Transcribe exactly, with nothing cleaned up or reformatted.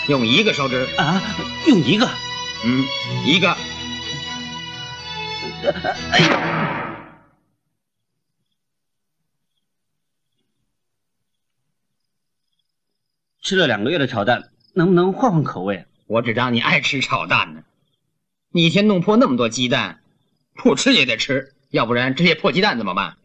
用一个手指啊，用一个。 嗯，一个。 哎呀！吃了两个月的炒蛋，能不能换换口味？ 我只当你爱吃炒蛋呢。你一天弄破那么多鸡蛋，不吃也得吃，要不然这些破鸡蛋怎么办？